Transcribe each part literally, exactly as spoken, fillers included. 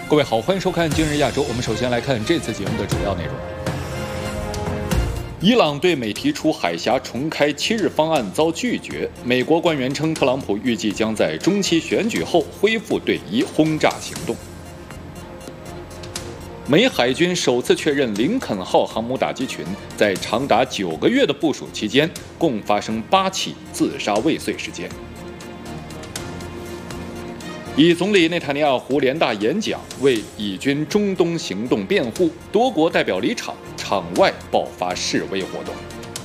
各位好，欢迎收看《今日亚洲》。我们首先来看这次节目的主要内容。伊朗对美提出海峡重开七日方案遭拒绝。美国官员称，特朗普预计将在中期选举后恢复对伊轰炸行动。美海军首次确认林肯号航母打击群在长达九个月的部署期间，共发生八起自杀未遂事件。以总理内塔尼亚胡联大演讲为以军中东行动辩护，多国代表离场，场外爆发示威活动。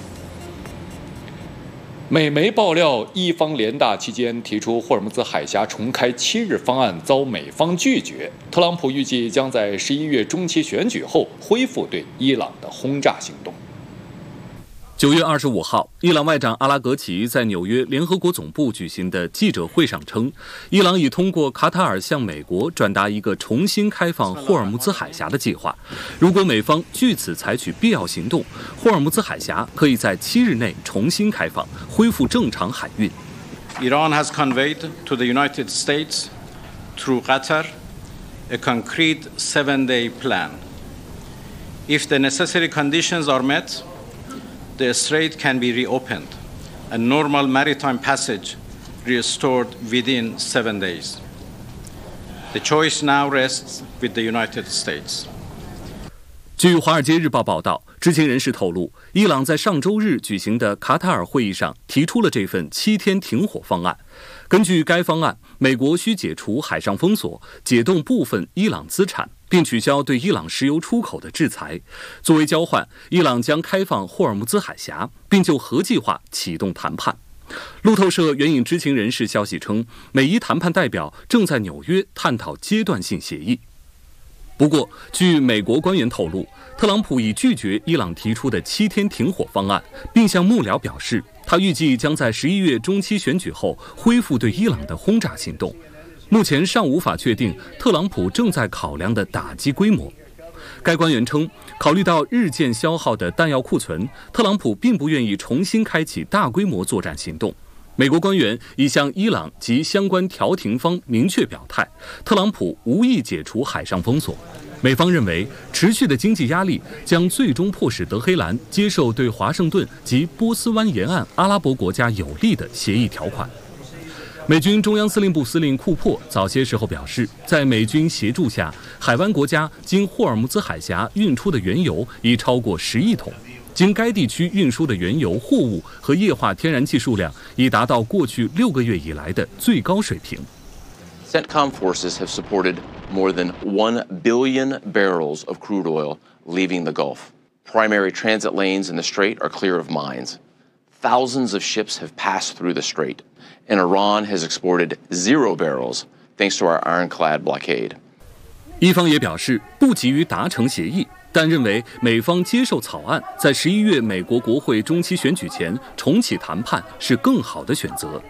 美媒爆料，伊方联大期间提出霍尔木兹海峡重开七日方案遭美方拒绝。特朗普预计将在十一月中期选举后恢复对伊朗的轰炸行动。 九月二十五号，伊朗外长阿拉格齐在纽约联合国总部举行的记者会上称，伊朗已通过卡塔尔向美国转达一个重新开放霍尔木兹海峡的计划。如果美方据此采取必要行动，霍尔木兹海峡可以在七日内重新开放，恢复正常海运。 Iran has conveyed to the United States through Qatar a concrete seven-day plan. If the necessary conditions are met,the strait can be reopened and normal maritime passage restored within seven days. The choice now rests with the United States. 据《华尔街日报》报道，知情人士透露，伊朗在上周日举行的卡塔尔会议上提出了这份七天停火方案。根据该方案，美国需解除海上封锁，解冻部分伊朗资产，并取消对伊朗石油出口的制裁。作为交换，伊朗将开放霍尔木兹海峡，并就核计划启动谈判。路透社援引知情人士消息称，美伊谈判代表正在纽约探讨阶段性协议。不过，据美国官员透露，特朗普已拒绝伊朗提出的七天停火方案，并向幕僚表示，他预计将在十一月中期选举后恢复对伊朗的轰炸行动。目前尚无法确定特朗普正在考量的打击规模。该官员称，考虑到日渐消耗的弹药库存，特朗普并不愿意重新开启大规模作战行动。美国官员已向伊朗及相关调停方明确表态，特朗普无意解除海上封锁。美方认为，持续的经济压力将最终迫使德黑兰接受对华盛顿及波斯湾沿岸阿拉伯国家有利的协议条款。美军中央司令部司令库珀早些时候表示，在美军协助下，海湾国家经霍尔木兹海峡运出的原油已超过十亿桶，经该地区运输的原油、货物和液化天然气数量已达到过去六个月以来的最高水平。 CENTCOM forces have supported more than one billion barrels of crude oil leaving the Gulf. Primary transit lanes in the strait are clear of mines. Thousands of ships have passed through the strait, and Iran has exported zero barrels thanks to our ironclad blockade. 伊方也表示不急于达成协议，但认为美方接受草案，在十一月美国国会中期选举前重启谈判是更好的选择。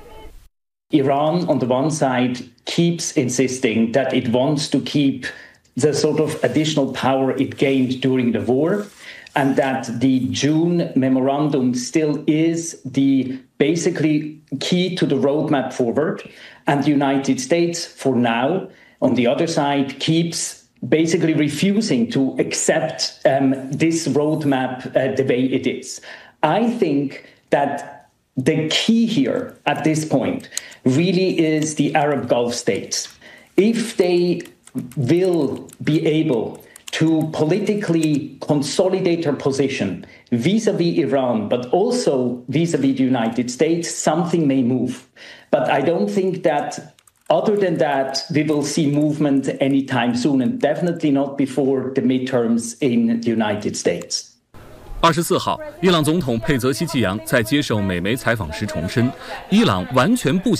Iran, on the one side, keeps insisting that it wants to keep the sort of additional power it gained during the war, and that the June memorandum still is the basically key to the roadmap forward. And the United States, for now, on the other side, keeps basically refusing to accept um, this roadmap uh, the way it is. I think that the key here at this point really is the Arab Gulf states. If they will be able to politically consolidate their position vis-à-vis Iran, but also vis-à-vis the United States, something may move. But I don't think that other than that, we will see movement anytime soon, and definitely not before the midterms in the United States. 二十四号，伊朗总统佩泽西季扬在接受美媒采访时重申，伊朗完全不